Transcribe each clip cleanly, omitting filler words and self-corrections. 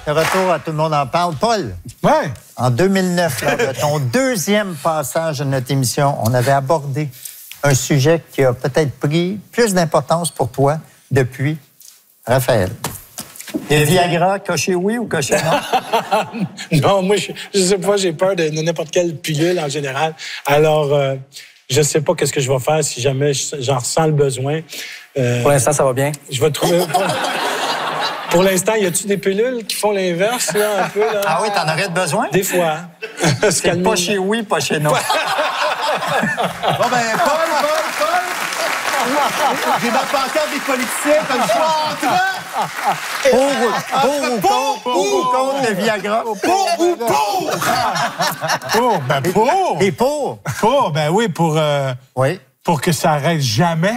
de retour à Tout le monde en parle. Paul, Ouais. en 2009, lors de ton deuxième passage de notre émission, on avait abordé un sujet qui a peut-être pris plus d'importance pour toi depuis. Raphaël. Et Viagra, coché oui ou coché non? Non, moi, je sais pas, j'ai peur de n'importe quelle pilule en général. Alors, je sais pas qu'est-ce que je vais faire si jamais j'en ressens le besoin. Pour l'instant, ça va bien. Je vais trouver... Pour l'instant, y a-tu des pilules qui font l'inverse, là, un peu, là? Ah oui, t'en aurais besoin? Des fois. C'est pas chez oui, pas chez non. Bon, ben, Paul! J'ai ma pancarte des politiciens comme choix entre... Pour ou contre le Viagra? Pour ou pour? Pour, ben pour! Et pour? Pour, ben oui, pour... Oui. Pour que ça arrête jamais.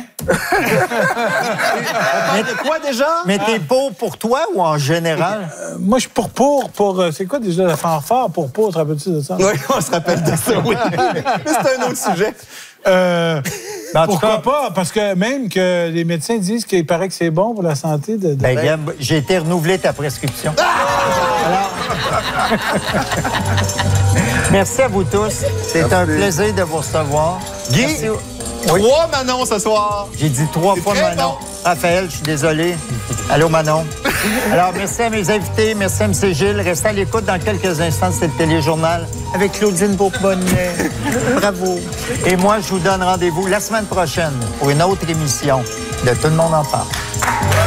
Mais de quoi déjà? Mais t'es pour toi ou en général? Moi, je suis pour... c'est quoi déjà la fanfare pour, te rappelles-tu de ça? Oui, on se rappelle de ça, oui. Mais c'est un autre sujet. En tout Pourquoi cas, pas? Parce que même que les médecins disent qu'il paraît que c'est bon pour la santé de... ben, Gab, j'ai été renouveler ta prescription. Alors, merci à vous tous. C'est un plaisir de vous recevoir. Guy, Merci. 3 Manon ce soir. J'ai dit 3 fois très Manon. bon. Raphaël, je suis désolé. Allô, Manon. Alors, merci à mes invités. Merci à M. Gilles. Restez à l'écoute dans quelques instants. C'est le téléjournal avec Claudine Beaubonnet. Bravo. Et moi, je vous donne rendez-vous la semaine prochaine pour une autre émission de Tout le monde en parle.